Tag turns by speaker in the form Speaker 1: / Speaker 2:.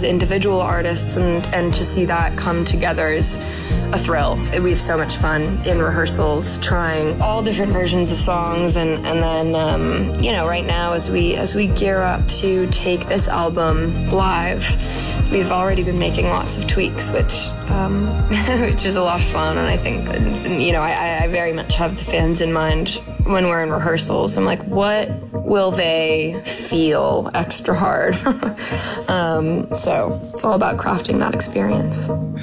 Speaker 1: individual artists, and to see that come together is a thrill. We have so much fun in rehearsals, trying all different versions of songs, and then you know, right now as we gear up to take this album live, we've already been making lots of tweaks, which is a lot of fun. And I think, you know, I very much have the fans in mind when we're in rehearsals. I'm like, what will they feel extra hard? So it's all about crafting that experience.